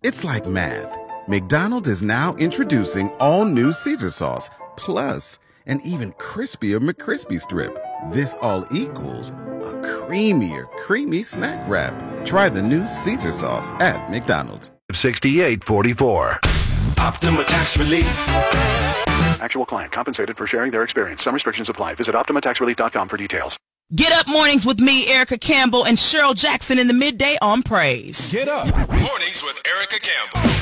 It's like math. McDonald's is now introducing all new Caesar sauce, plus an even crispier McCrispy strip. This all equals a creamier, creamy snack wrap. Try the new Caesar sauce at McDonald's. 6844. Optima Tax Relief. Actual client compensated for sharing their experience. Some restrictions apply. Visit OptimaTaxRelief.com for details. Get up mornings with me, Erica Campbell, and Cheryl Jackson in the midday on Praise. Get up mornings with Erica Campbell.